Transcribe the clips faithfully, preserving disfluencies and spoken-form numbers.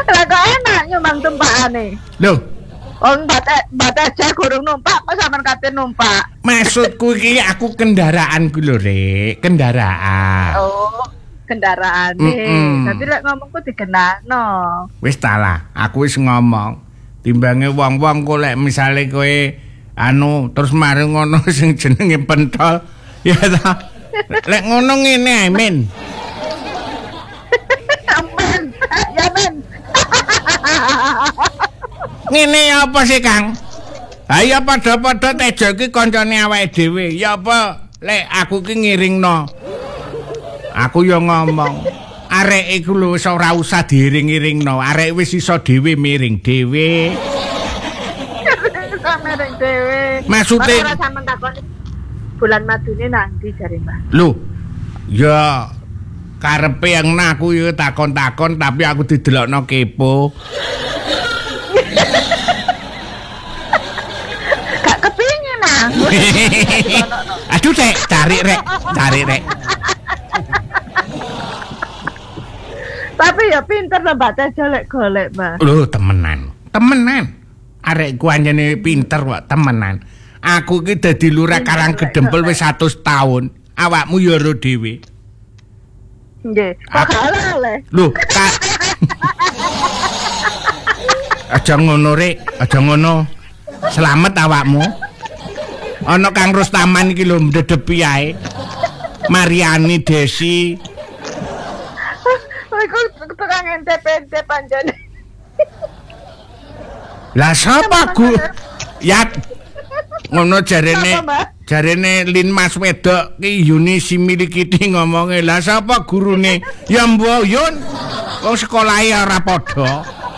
Lah kok enak nyumbang tumpakane. Lho, Wong batek batek aja gurung numpak, kok sampean kate numpak. maksudku iki aku kendaraan ku lho, Rek, kendaraan. Oh, kendaraan Mm -mm. Tapi lek ngomongku digenahno. Wis ta lah, aku wis ngomong. Timbange wong-wong kok lek misale kowe anu terus mari ngono sing jenenge pentol, ya ta. Lek ngono ngene ae, Men. Amen. Ya men. Ngene ya apa sih, Kang? Ayo padha-padha Tejo iki kancane awake dhewe. Ya apa lek aku ki ngiringno. Aku yo ngomong, arek iku lho wis ora usah diiring-iringno. Arek wis iso dhewe miring dhewe. Sampeyan dhewe. Maksude ora sampean takoni bulan madune nanti jare Mbah. lho, ya karepe yang aku yo takon-takon tapi aku didelokno kepo. Gak kepingin ah. Aduh, Rek, cari Rek, cari Rek. Tapi ya pinter to Mbak Tejo lek golek, Mbak. Lho, temenan. Temenan. Arekku anjene pinter kok, temenan. Aku iki dadi lurah Karang Gedempel wis seratus tahun. Awakmu ya ro dhewe. Nggih. Kok gak oleh? Lho, Kak. Aja ngono, Rek. Aja ngono. Selamat awakmu. Ana Kang Rustaman iki lho mdedepi ae. Mariani Desi. Iku tukang N T P N T panjane. Lah sapa gu? Ya ngono jarene jarene Lin Mas wedok ki Yuni Similikiti ngomonge. Lah sapa gurune? Ya mbok Yun. Wong sekolahe ora padha.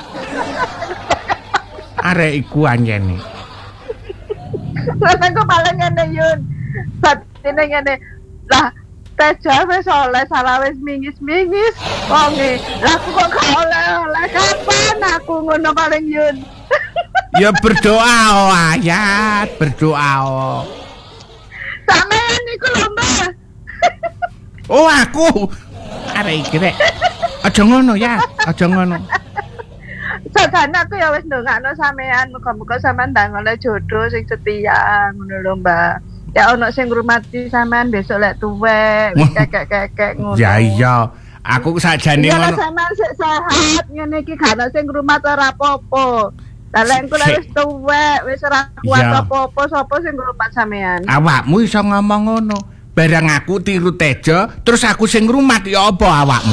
Arek iku anjene. Lah kok paling ngene Yun. Satine ngene. Lah Tejo wis oleh salah wis mingis-mingis. Wonge, lah aku kok gak oleh-oleh kapan aku ngono paling Yun. Ya berdoa oh ayat, berdoa oh. Sampeyan niku lho Mbak. Oh aku. Arek iki rek. Aja ngono ya, aja ngono. Sajane aku ya wis ndongakno sampean muga-muga sampean ndang oleh jodoh sing setia ngono lho Mbak. Ya ono sing ngrumati sampean besok lek tuwek kekek-kekek ngono. Ya iya, aku sakjane ngono. Ya ngono. sampean sik sehat ngene iki gak ono sing ngrumat ora apa-apa. Lah lek engko wis tuwek wis ora kuat apa-apa sapa sing ngrumat sampean? Awakmu iso ngomong ngono. Barang aku tiru Tejo, terus aku sing ngrumat ya apa awakmu?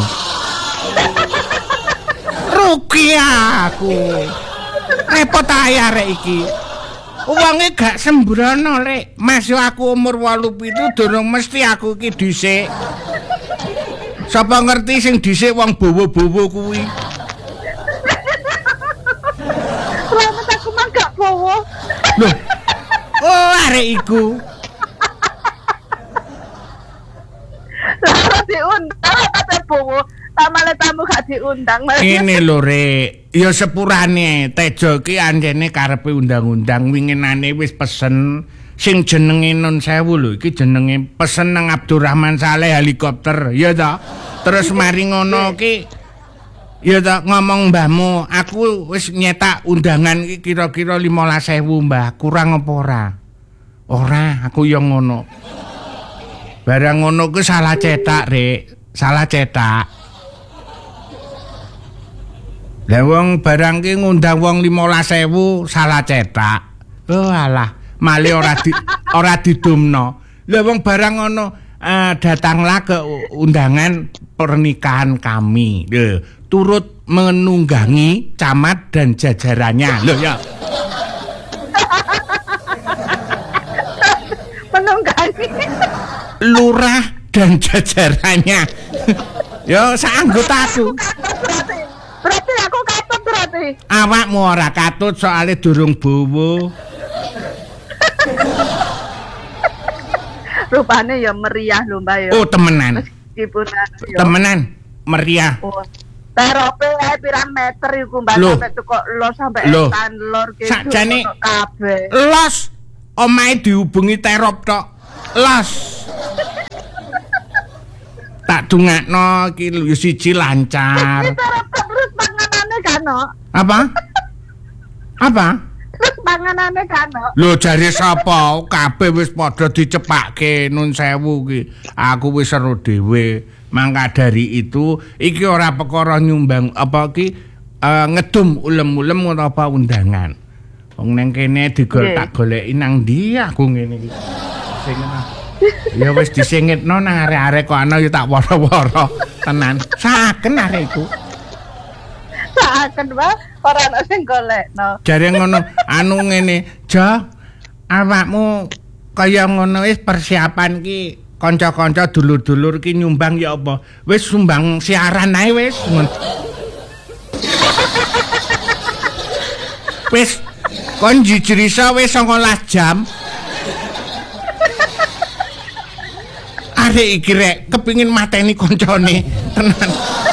Rugi aku. Repot ae arek iki. Uangnya gak sembrono, Rek. Masih aku umur walu pitu durung mesti aku iki dhisik. Sapa ngerti sing dhisik wong bowo-bowo kuwi. Selamat aku mah gak bowo. Loh. Oh, arek iku. Lah diundang kate bowo. Tamale tamu gak diundang. Ini lho, Rek. Ya sepurane Tejo ki anjene karepe undang-undang winginane wis pesen sing jenenge Nun Sewu lho, iki jenenge pesen nang Abdurrahman Saleh helikopter, ya ta? Terus mari ngono ki ya ta ngomong mbahmu, aku wis nyetak undangan iki kira-kira limolas ewu, Mbah. Kurang apa ora? Ora, aku yo ngono. Barang ngono ku salah cetak, Rek. Salah cetak. Lah wong barang ki ngundang wong limolas ewu salah cetak. Oh alah, male ora di ora didumno. Lah wong barang ngono uh, datanglah ke undangan pernikahan kami. Lho, turut menunggangi camat dan jajarannya. Loh ya. Menunggangi Lurah dan jajarannya. Yo saanggotaku. Berarti aku katut berarti. Awakmu ora katut soalnya durung bowo. Rupane ya meriah lho Mbak ya. Oh temenan. Meskipun ya. Temenan meriah. Oh. Terope ae pirang meter iku Mbak sampe kok los sampe etan lor ki. Sakjane kabeh. Los omahe dihubungi terop tok. Los. Tak dungakno iki lho siji lancar. Terus panganane gak kano. Apa? Apa? Terus panganane kano. Lho jare sapa? Kabeh wis padha dicepakke nun sewu ki. Aku wis seru dhewe. Mangka dari itu iki ora perkara nyumbang apa ki uh, ngedum ulem-ulem apa undangan. Wong nang kene digol tak goleki nang ndi aku ngene iki. Sing ya wis disengitno nang arek-arek kok ana ya tak woro-woro tenan. Saken arek iku. Saken wae ora ana sing golekno. Jare ngono anu ngene, "Ja, awakmu kaya ngono wis persiapan ki kanca-kanca dulur-dulur ki nyumbang ya apa? Wis sumbang siaran ae wis." Wis kon jijrisa wis songolas jam. Arek iki rek kepengin mateni koncone tenan.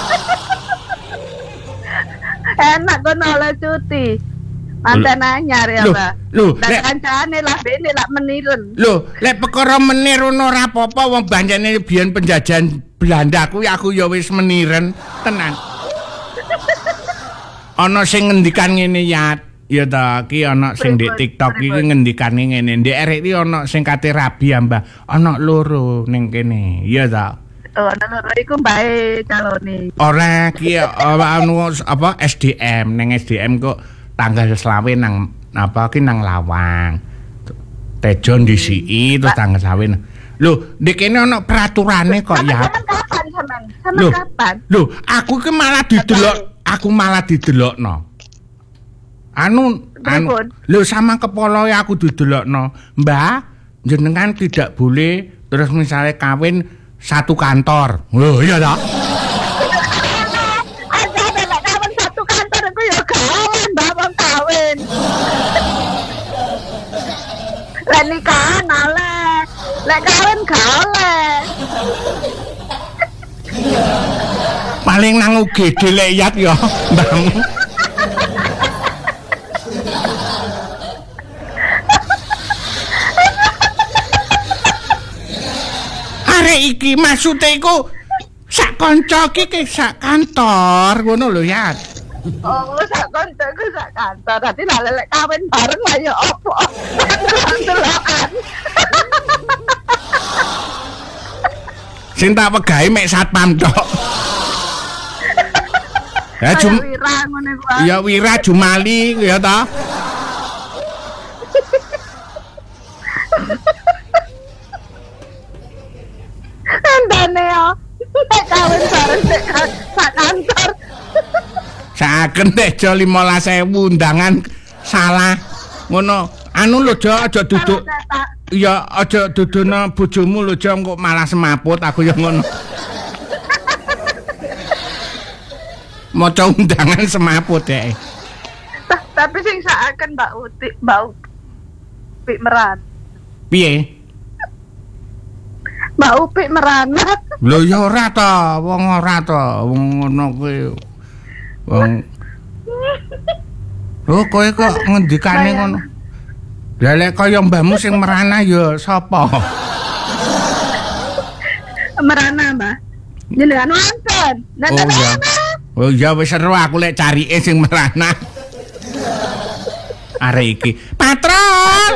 Enak kono oleh cuti. Manten anyar ya, Mbak. Lho, lek kancane lah bene lak meniren. Lho, lek perkara menir ono ora apa-apa wong banjane biyen penjajahan Belanda kuwi aku ya wis meniren tenan. Ana sing ngendikan ngene ya. Ya ta, ki ana sing di TikTok iki ngendikane ngene. Ndek arek iki ana sing kate rabi ya, Mbah. Ana loro ning kene. Ya ta. Oh, ana loro iku mbae calone. Ora ki anu apa S D M, ning S D M kok tanggal selawe nang apa ki nang Lawang. Tejon disiki terus tanggal selawe. Lho, ndek kene ana peraturane kok ya. Kapan sampean? Sampean kapan? Lho, aku ki malah didelok, aku malah didelokno. Anu, anu, lho sama kepala aku didelokno. Mbah, jenengan tidak boleh terus misalnya kawin satu kantor. Lho, iya ta? Ada lek kawin satu kantor iku ya kawin, Mbah, wong kawin. Lek nikahan oleh, lek kawin gak oleh. Paling nang U G D leyat ya, Mbahmu. Iki maksude iku sak kanca iki sak kantor ngono lho ya. Oh, sak kanca iku sak kantor. Dadi lek kawin bareng lah ya opo. Delokan. Sing tak wegahi mek satpam tok. Ya jum Wira ngene ku. Ya Wira Jumali ya ta. Andane yo. Nek kawin bareng sak kantor. Saken tejo limolas ewu undangan salah. Ngono. Anu lho Jo aja duduk. Ya aja dudono bojomu lho Jo kok malah semaput aku ya ngono. Maca undangan semaput deh. Tapi sing saken Mbak Uti, Mbak Upi meran. Piye? Mbak Upi meranat. Lho ya ora ta, wong ora ta, wong ngono kuwi. Wong Oh, kowe kok ngendikane ngono. Lah lek kaya mbahmu sing merana ya sapa? Merana, Mbah. Jenengan wonten. Oh iya. Oh iya wis seru aku lek carike sing merana. Arek iki. Patron.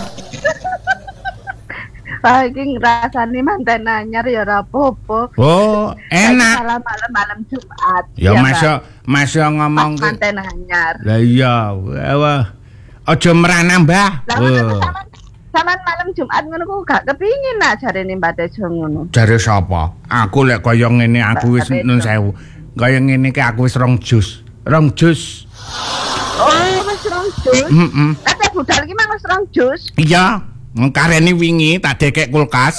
Ah, iki rasane manten anyar ya ora apa-apa. Oh, enak. Malam-malam malam Jumat. Ya masuk masuk ngomong ke manten anyar. Lah iya, wah. Aja merana, Mbah. Oh. Saman malam Jumat ngono ku gak kepingin nak jarene Mbak Tejo ngono. Jare sapa? Aku lek kaya ngene aku wis nun sewu. Kaya ngene ki aku wis rong jus. Rong jus. Oh, wis rong jus. Heeh. Tapi budal iki mang wis rong jus. Iya. Ngkareni wingi tak dekek kulkas.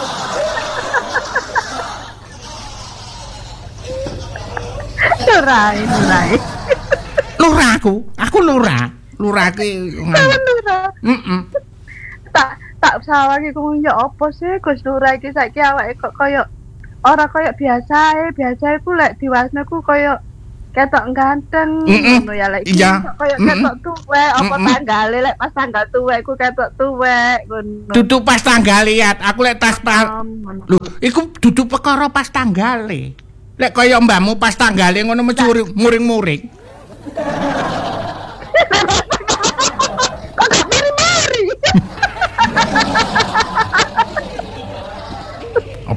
Lurai, lurai. Lurah aku, aku lurah. Lurah ki. Lurah. Heeh. Tak tak sawah iki kok ya apa sih Gus Lurah iki saiki awake kok kaya ora kaya biasae, biasae ku lek diwasne ku kaya ketok ganteng ngono ya lek iki kaya ketok tuwek apa tanggale lek pas tanggal tuwek ku ketok tuwek ngono. Duduk pas tanggal lihat, aku lek tas lho, iku duduk perkara pas tanggale. Lek kaya mbahmu pas tanggale ngono mesti muring-muring.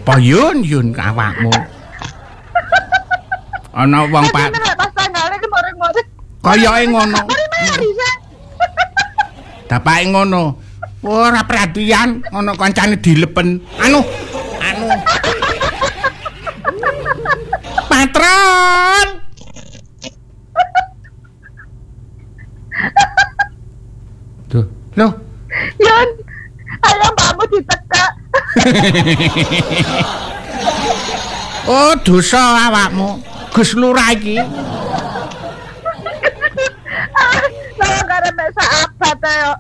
Apa yun yun awakmu? Ana wong Pak. Pas tanggale ki moring-moring. Kayake ngono. Mari-mari. Dapake ngono. Ora perhatian, ana kancane dilepen. Anu, anu. Patron. Tuh, loh. Yun, ayo mbakmu ditekak. Oh, dosa awakmu. Gus Lurah iki. Lah kare mek sahabat ayo.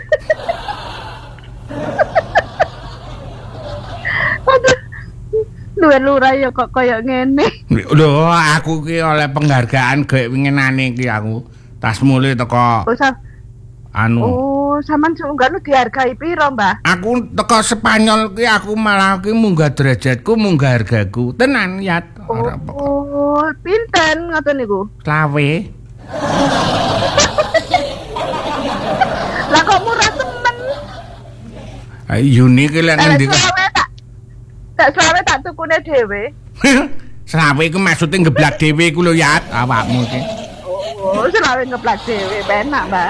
Aduh. Luwe lurah ya kok kaya ngene. Lho, aku ki oleh penghargaan gek winginane iki aku. Tas mulih teko Oh, sa anu. oh sampean sunggahnu dihargai piro, Mbah? Aku teko Spanyol ki aku malah ki munggah derajatku, munggah hargaku. Tenan ya. Ora apa. Oh, pinten ngoten niku? Lawe. Lah kok murah temen. Ayo niki lek ngendi kok. Selawe tak tak selawe tak tukune dhewe. Selawe iku maksude ngeblak dhewe iku lho ya awakmu iki. Oh, selawe ngeblak dhewe penak, Mbah.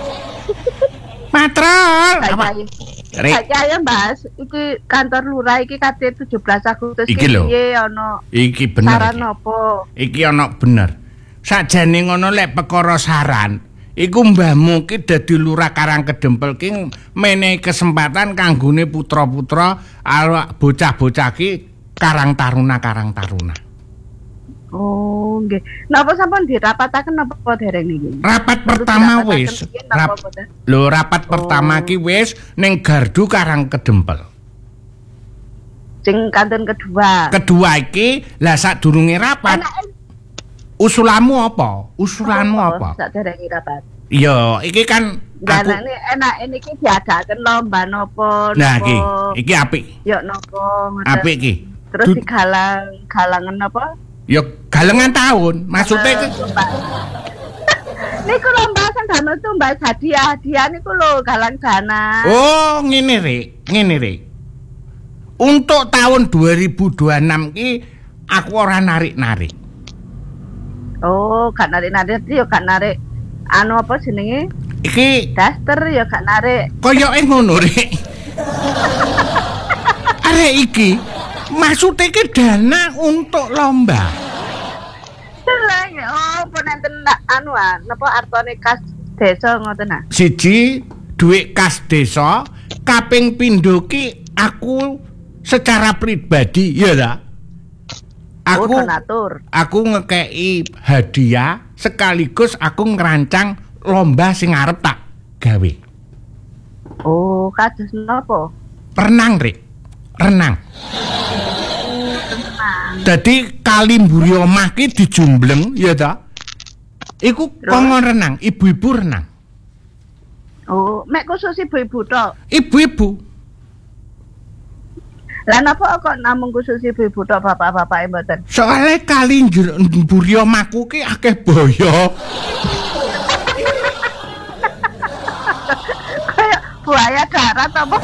Patrol. Apa? Rek. Saya Mas, iki kantor lurah iki kate tujuh belas Agustus Iki lho. piye ana Iki bener. saran iki. apa? Iki ana bener. Sakjane ngono lek perkara saran, iku mbahmu ki dadi lurah Karang Kedempel ki menehi kesempatan kanggone putra-putra awak bocah-bocah ki Karang Taruna Karang Taruna. Oh, nggih. Napa sampun dirapataken napa dereng niki? Rapat pertama wis. Rap, lho rapat oh. pertama ki wis ning Gardu Karang Kedempel. Sing kanten kedua. Kedua iki lah sadurunge rapat. Enak, usulanmu apa? Usulanmu oh, apa? Saderenge rapat. Iya, iki kan aku Lah enak niki diadaken lomba napa napa. Nah, iki, iki apik. Ya napa ngoten. Apik iki. Terus Du digalang galangan apa? Ya galengan tahun, maksudnya ke niku lomba sing damel tumbas hadiah, hadiah niku lho galang dana. Oh, ngene Rek, ngene Rek. Untuk tahun dua ribu dua puluh enam ki aku ora narik-narik. Oh, gak narik-narik ya gak narik anu apa jenenge? Iki daster ya gak narik. Koyoke ngono Rek. Arek iki maksudnya ke dana untuk lomba. Lah oh penenten anu ah, napa artone kas desa ngoten ah. Siji duit kas desa, kaping pindho ki aku secara pribadi ya ta. Aku oh, donatur. Aku ngekei hadiah sekaligus aku ngerancang lomba sing arep tak gawe. Oh, kados napa? Renang, Rek. Renang. Dadi kali mburi omah ki dijumbleng ya ta. Iku kongon renang, ibu-ibu renang. Oh, mek khusus ibu-ibu tok. Ibu-ibu. Lah napa kok namung khusus ibu-ibu tok bapak-bapak mboten? Soale kali mburi omahku ki akeh boyo. Kayak buaya darat apa?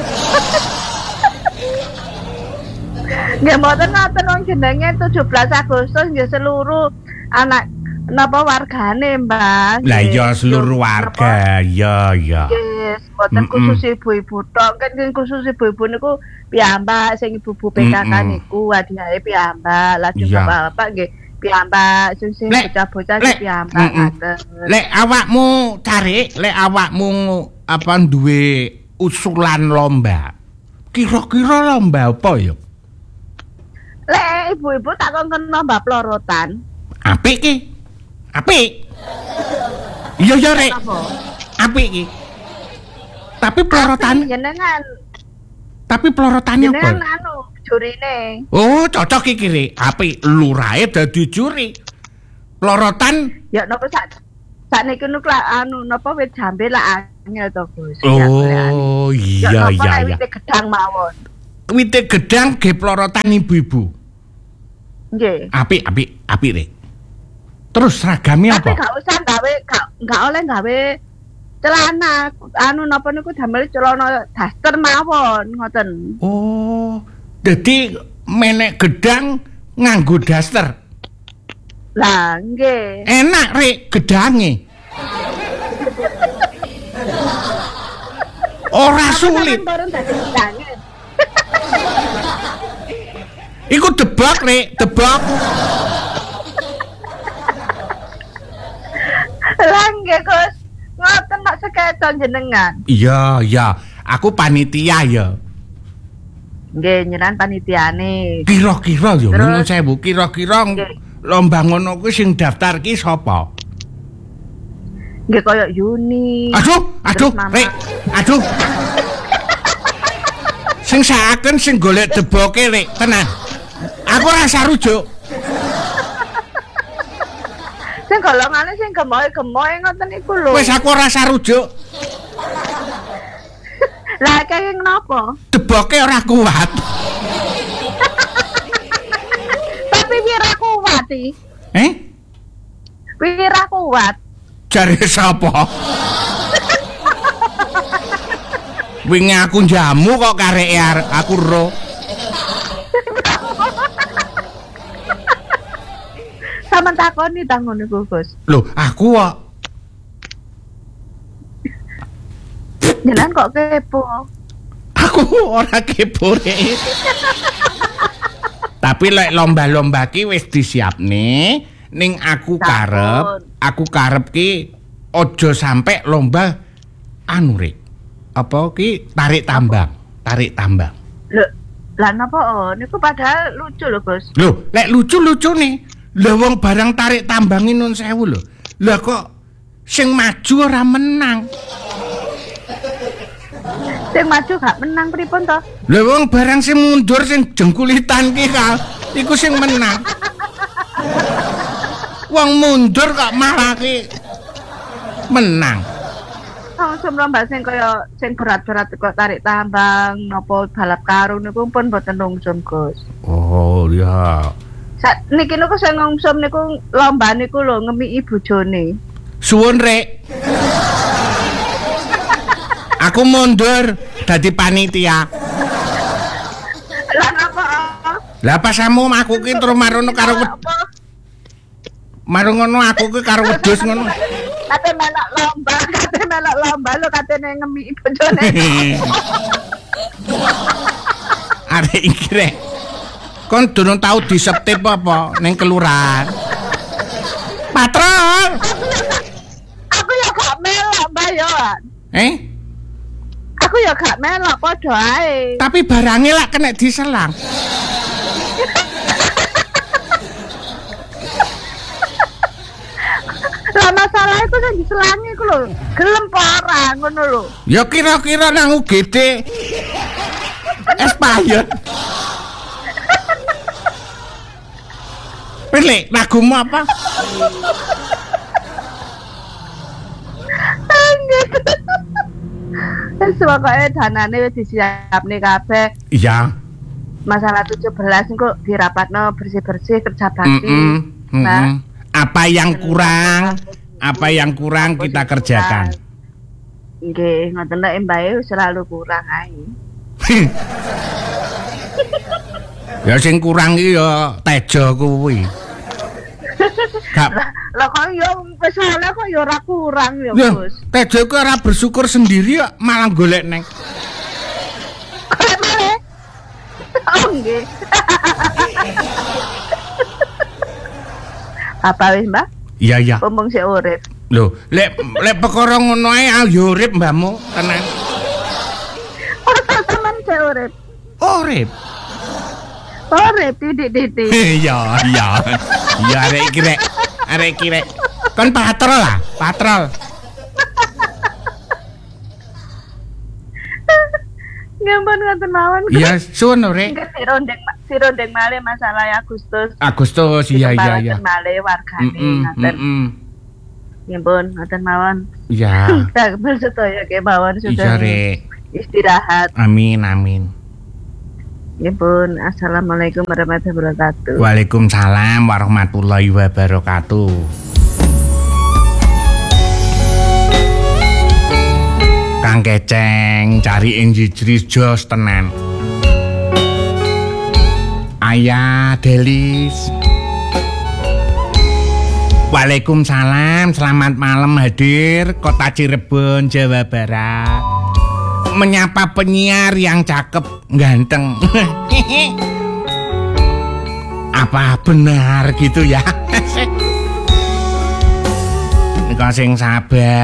Nggih mboten ngoten wong jenenge tujuh belas Agustus nggih seluruh anak napa wargane, Mbah. Lah iya seluruh warga, ya ya. Yes, mboten khusus ibu-ibu tok, kan khusus ibu-ibu niku piyambak sing ibu-ibu P K K niku hadiahe piyambak, lajeng bapak nggih piyambak sing sing bocah-bocah piyambak ngaten. Lek awakmu cari, lek awakmu apa duwe usulan lomba. Kira-kira lomba apa ya? Lek ibu-ibu tak kongkon lomba plorotan. Apik ki. Apik. Iya ya Rek. Apik ki. Tapi plorotan jenengan. Tapi plorotane apa? Jenengan anu jurine. Oh, cocok iki Rek. Apik lurahe dadi juri. Plorotan ya napa sak sakniki niku anu napa wit jambe lah angel to Gus. Oh, iya iya iya. Wit gedang mawon. Wit gedang ge plorotan ibu-ibu. Nggih. Apik, apik, apik, Rek. Terus seragamnya apa? Tapi gak usah gawe, gak, gak oleh gawe celana. Anu napa niku damel celana daster mawon, ngoten. Oh, jadi menek gedang nganggo daster. Lah nggih. Enak rek gedange. Ora sulit. Iku debak rek, debak. Lah nggih Gus. Ngoten mak seketon jenengan. Iya, iya. Aku panitia ya. Nggih, nyeran panitiane. Kira-kira ya nyuwun sewu, kira-kira lomba ngono kuwi sing daftar ki sapa? Nggih koyo Yuni. Aduh, aduh, rek. Aduh. Sing saaken sing golek deboke rek, tenan. Aku rasa rujuk. Sing golongane sing gemoy-gemoy ngoten iku lho. Wis aku rasa rujuk. Lah kaya kenapa? Deboke ora kuat. Tapi wira kuat iki. Eh? Wira kuat. Jare sapa? Wingi aku jamu kok kareke aku ro. Sampeyan takoni ta ngono iku, Gus. Lho, aku kok Jenengan kok kepo. aku ora kepo rek. Tapi lek lomba-lomba ki wis disiapne ning aku karep, aku karep ki aja sampe lomba anu rek. Apa ki tarik tambang, tarik tambang. Lho, lah napa oh, niku padahal lucu lho, Gus. Lho, lek lucu-lucu nih. Lah wong barang tarik tambang nun sewu lho. Lah kok sing maju ora menang. Sing maju gak menang pripun to? Lah wong barang sing mundur sing jengkulitan ki ka, iku sing menang. Wong mundur kok malah ki menang. Oh, lomba sing kaya sing berat-berat kok tarik tambang napa balap karung niku pun boten nungsum, Gus. Oh, iya. Sak niki niku sing nungsum niku lomba niku lho ngemiki bojone. Suwun rek. Aku mundur dadi panitia. Lah napa? Lah pas samu aku ki terus marono karo marung ngono aku ki karo wedhus ngono. Kate melok lomba, kate melok lomba lho katene ngemiki bojone. Arek iki rek. Kon durung tau diseptip apa ning kelurahan. Patrol. Aku ya gak melok, Mbak Yohan. Eh? Aku ya gak melok padha ae. Tapi barangnya lak kena diselang. Lah masalah iku sing diselangi iku lho, gelem apa ora ngono lho. Ya kira-kira nang U G D. Expired. Pilih lagumu apa? Wis pokoke danane wis disiapne kabeh. Iya. Masalah tujuh belas engko dirapatno bersih-bersih kerja bakti. Mm-mm, mm-mm. Nah, apa yang kurang? Apa yang kurang kita kerjakan. Nggih, ngoten nek mbae selalu kurang ae. Ya sing kurang iki ya tejo kuwi. Gak Lah kok yo wis oleh kok yo ora kurang ya, ya, Gus. tejo ku ora bersyukur sendiri ya malah golek neng. Golek malih. Oh nggih. Apa wis, Mbak? Iya iya. Omong sik urip. Lho, lek lek perkara ngono ae yo urip mbahmu tenan. Ora sampean sik urip. Urip. Urip titik-titik. Iya iya. Iya arek iki rek. Arek iki rek. Kon patrol lah, patrol. Ngampun ngoten mawon. Iya, suwun rek. Si rondeng si rondeng malih masalah Agustus. Agustus iya iya iya. Malih wargane Mm ngoten. -mm. Ngampun ngoten mawon. Iya. Damel sedaya ke mawon Iya sudah rek. istirahat. Amin amin. Ngampun. Assalamualaikum warahmatullahi wabarakatuh. Waalaikumsalam warahmatullahi wabarakatuh. Kang Keceng cari ing jijris jos tenan. Saya Delis. Waalaikumsalam, selamat malam hadir Kota Cirebon, Jawa Barat. Menyapa penyiar yang cakep, ganteng. Apa benar gitu ya? Kau sing sabar.